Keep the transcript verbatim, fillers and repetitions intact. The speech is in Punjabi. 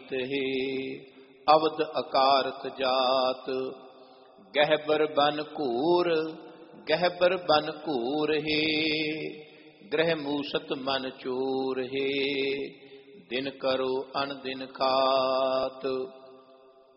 ਰੀਤ ਹੈ। ਅਵਧ ਅਕਾਰਤ ਜਾਤ ਗਹਿਬਰ ਬਨ ਘੂਰ, ਗਹਿਬਰ ਬਨ ਘੂਰ ਹੈ। ਗ੍ਰਹਿ ਮੂਸਤ ਮਨ ਚੂਰ ਹੈ, ਦਿਨ ਕਰੋ ਅਨ ਦਿਨ ਖਾਤ।